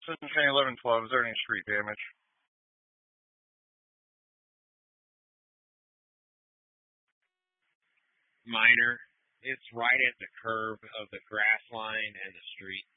Cincinnati 1112, is there any street damage? Minor. It's right at the curve of the grass line and the street.